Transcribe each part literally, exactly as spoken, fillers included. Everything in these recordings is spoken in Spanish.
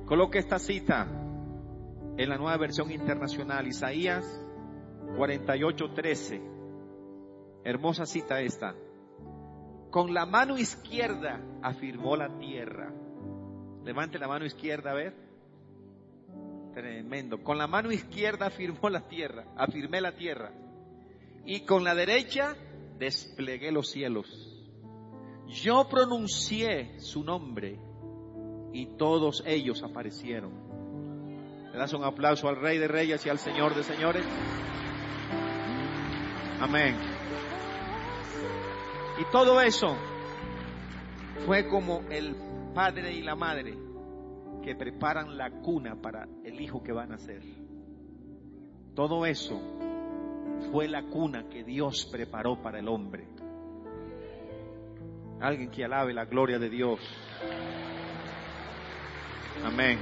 Coloque esta cita en la Nueva Versión Internacional, Isaías cuarenta y ocho, trece. Hermosa cita esta. Con la mano izquierda afirmó la tierra. Levante la mano izquierda, a ver. Tremendo. Con la mano izquierda afirmó la tierra, afirmé la tierra. Y con la derecha desplegué los cielos. Yo pronuncié su nombre y todos ellos aparecieron. ¿Le das un aplauso al Rey de Reyes y al Señor de Señores? Amén. Y todo eso fue como el padre y la madre que preparan la cuna para el hijo que va a nacer. Todo eso fue la cuna que Dios preparó para el hombre. Alguien que alabe la gloria de Dios. Amén.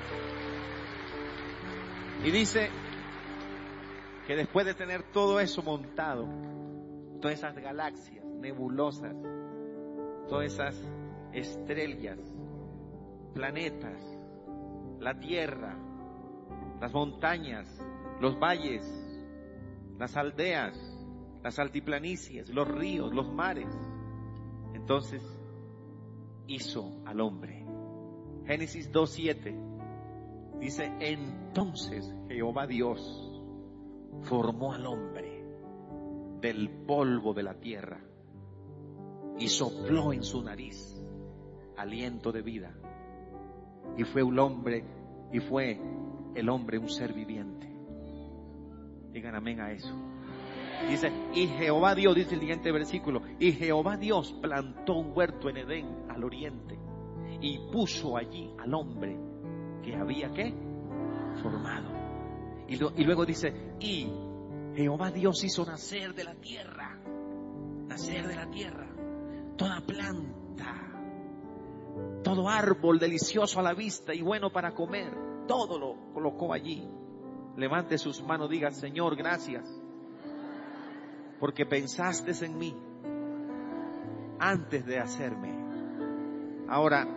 Y dice que después de tener todo eso montado, todas esas galaxias nebulosas, todas esas estrellas, planetas, la tierra, las montañas, los valles, las aldeas, las altiplanicies, los ríos, los mares, entonces hizo al hombre. Génesis dos siete dice: entonces Jehová Dios formó al hombre del polvo de la tierra y sopló en su nariz aliento de vida, y fue un hombre y fue el hombre un ser viviente. Digan amén a eso. Dice, y Jehová Dios, dice el siguiente versículo, y Jehová Dios plantó un huerto en Edén al oriente y puso allí al hombre que había ¿qué? Formado. Y, lo, y luego dice, y Jehová Dios hizo nacer de la tierra, nacer de la tierra, toda planta, todo árbol delicioso a la vista y bueno para comer, todo lo colocó allí. Levante sus manos, diga, Señor, gracias, porque pensaste en mí antes de hacerme. Ahora,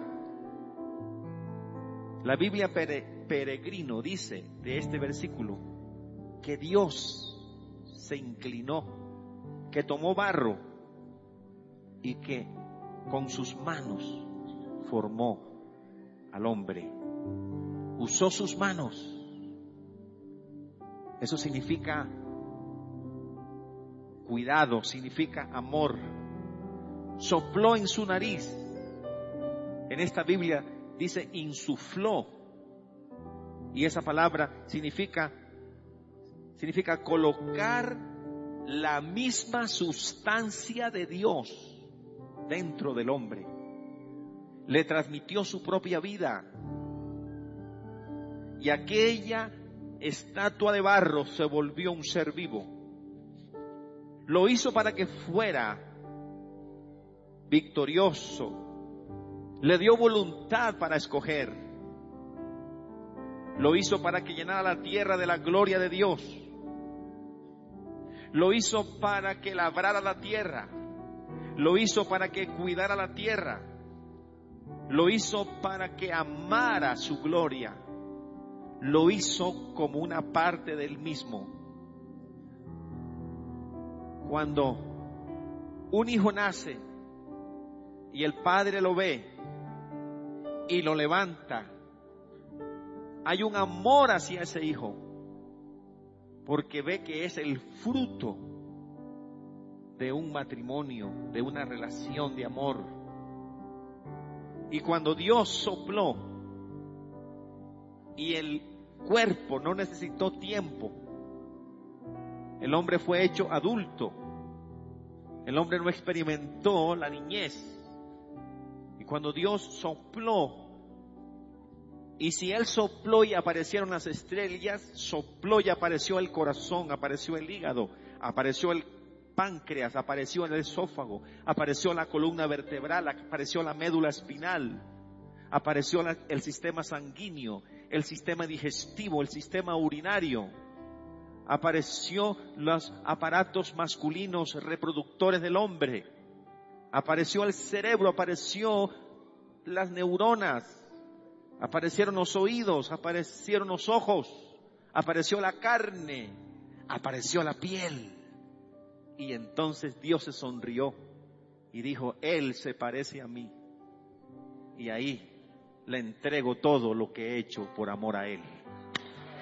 la Biblia pere, Peregrino dice de este versículo que Dios se inclinó, que tomó barro y que con sus manos formó al hombre. Usó sus manos. Eso significa cuidado, significa amor. Sopló en su nariz. En esta Biblia dice insufló. Y esa palabra significa, significa colocar la misma sustancia de Dios dentro del hombre. Le transmitió su propia vida. Y aquella estatua de barro se volvió un ser vivo. Lo hizo para que fuera victorioso. Le dio voluntad para escoger. Lo hizo para que llenara la tierra de la gloria de Dios. Lo hizo para que labrara la tierra. Lo hizo para que cuidara la tierra. Lo hizo para que amara su gloria. Lo hizo como una parte del mismo. Cuando un hijo nace y el padre lo ve y lo levanta, hay un amor hacia ese hijo, porque ve que es el fruto de un matrimonio, de una relación de amor. Y cuando Dios sopló y el cuerpo no necesitó tiempo, el hombre fue hecho adulto. El hombre no experimentó la niñez. Y cuando Dios sopló, y si Él sopló y aparecieron las estrellas, sopló y apareció el corazón, apareció el hígado, apareció el páncreas, apareció el esófago, apareció la columna vertebral, apareció la médula espinal, apareció la, el sistema sanguíneo, el sistema digestivo, el sistema urinario, apareció los aparatos masculinos reproductores del hombre, apareció el cerebro, apareció las neuronas, aparecieron los oídos, aparecieron los ojos, apareció la carne, apareció la piel. Y entonces Dios se sonrió y dijo, Él se parece a mí. Y ahí le entrego todo lo que he hecho por amor a Él.